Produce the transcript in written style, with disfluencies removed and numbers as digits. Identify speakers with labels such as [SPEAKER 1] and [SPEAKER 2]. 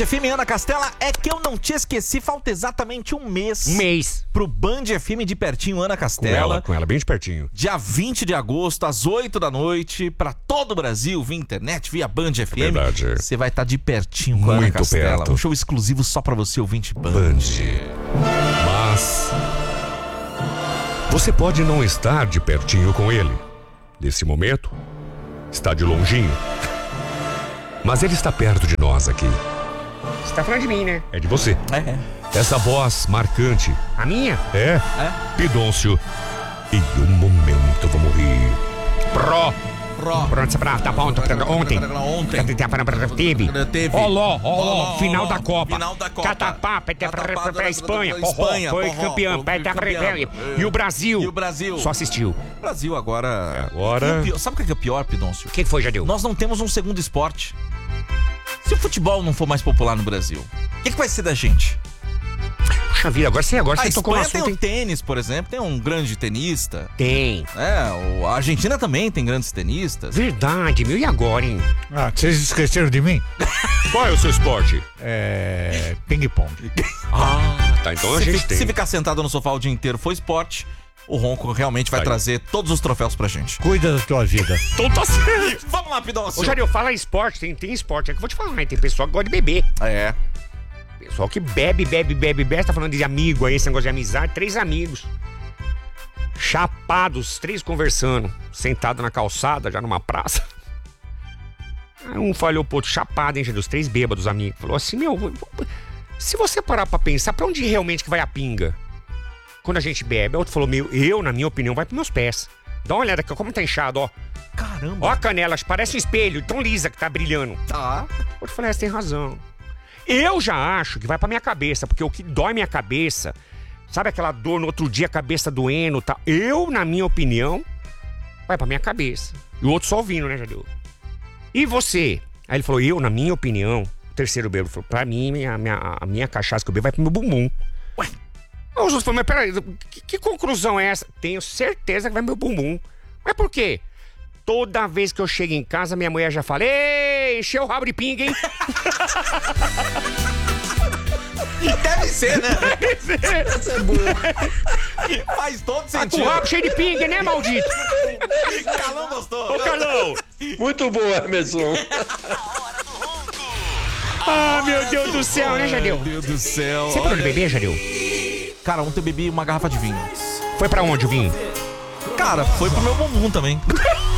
[SPEAKER 1] FM, Ana Castela, é que eu não te esqueci, falta exatamente um mês pro Band FM de pertinho, Ana Castela.
[SPEAKER 2] Com ela, bem de pertinho.
[SPEAKER 1] Dia 20 de agosto, às 8 da noite, pra todo o Brasil, via internet, via Band FM.
[SPEAKER 2] Verdade.
[SPEAKER 1] Você vai estar de pertinho com a Ana
[SPEAKER 2] Muito
[SPEAKER 1] Castela.
[SPEAKER 2] perto.
[SPEAKER 1] Um show exclusivo só pra você, ouvinte Band.
[SPEAKER 2] Mas você pode não estar de pertinho com ele. Nesse momento, está de longinho. Mas ele está perto de nós aqui.
[SPEAKER 3] Você tá falando de mim, né?
[SPEAKER 2] É de você.
[SPEAKER 1] É.
[SPEAKER 2] Essa voz marcante.
[SPEAKER 3] A minha?
[SPEAKER 2] É. Pidôncio. E um momento vamos rir.
[SPEAKER 3] Pronto, tá bom, ontem. Teve. Oló, final da Copa. Catapá, pra Espanha. Foi campeão. E o Brasil? Só assistiu.
[SPEAKER 1] O Brasil agora... Sabe o que é pior, Pidôncio?
[SPEAKER 3] O que foi, Jadeu?
[SPEAKER 1] Nós não temos um segundo esporte. Se o futebol não for mais popular no Brasil, o que vai ser da gente?
[SPEAKER 3] Puxa vida, agora você
[SPEAKER 1] A
[SPEAKER 3] tocou no
[SPEAKER 1] Espanha
[SPEAKER 3] assunto.
[SPEAKER 1] tem o tênis, por exemplo, tem um grande tenista.
[SPEAKER 3] Tem.
[SPEAKER 1] A Argentina também tem grandes tenistas.
[SPEAKER 3] Verdade, meu. E agora, hein?
[SPEAKER 4] Ah, vocês esqueceram de mim?
[SPEAKER 2] Qual é o seu esporte?
[SPEAKER 4] Ping-pong.
[SPEAKER 2] Tá, então a gente tem.
[SPEAKER 1] Se ficar sentado no sofá o dia inteiro for esporte, o Ronco realmente vai trazer todos os troféus pra gente.
[SPEAKER 4] Cuida da tua vida.
[SPEAKER 2] Então tá certo.
[SPEAKER 1] Vamos lá, Pidôncio.
[SPEAKER 3] Ô, Jadeu, fala em esporte, tem esporte. É que eu vou te falar, hein? Tem pessoal que gosta de beber.
[SPEAKER 1] É.
[SPEAKER 3] Pessoal que bebe, tá falando de amigo aí, esse negócio de amizade. 3 amigos. Chapados, 3 conversando. Sentado na calçada, já numa praça. Aí um falou pro outro, chapado, hein, dos 3 bêbados amigos. Falou assim, se você parar pra pensar, pra onde realmente que vai a pinga? Quando a gente bebe, o outro falou, na minha opinião, vai pros meus pés. Dá uma olhada aqui, como tá inchado, ó.
[SPEAKER 1] Caramba.
[SPEAKER 3] Ó a canela, parece um espelho, tão lisa que tá brilhando.
[SPEAKER 1] Tá.
[SPEAKER 3] O outro falou, você tem razão. Eu já acho que vai pra minha cabeça, porque o que dói minha cabeça, sabe aquela dor no outro dia, a cabeça doendo, tá? Na minha opinião, vai pra minha cabeça. E o outro só ouvindo, né, Jadeu? E você? Aí ele falou, na minha opinião, o terceiro bêbado falou, pra mim, a minha cachaça que eu bebo vai pro meu bumbum. Ué? Aí os outros falaram, mas peraí, que conclusão é essa? Tenho certeza que vai pro meu bumbum. Mas por quê? Toda vez que eu chego em casa, minha mulher já fala, ei, encheu o rabo de pinga, hein?
[SPEAKER 1] Deve ser, né?
[SPEAKER 4] Essa é boa.
[SPEAKER 1] Faz todo
[SPEAKER 3] Tá
[SPEAKER 1] sentido.
[SPEAKER 3] com o rabo cheio de pinga, né, maldito?
[SPEAKER 1] Carlão gostou.
[SPEAKER 3] Ô, Carlão!
[SPEAKER 5] Muito boa, Emerson.
[SPEAKER 3] Ah, meu Deus do céu, né, Jadeu?
[SPEAKER 1] Meu Deus do céu.
[SPEAKER 3] Você parou de beber, Jadeu?
[SPEAKER 1] Cara, ontem eu bebi uma garrafa de vinho.
[SPEAKER 3] Foi pra onde o vinho?
[SPEAKER 1] Cara, foi pro meu bumbum também.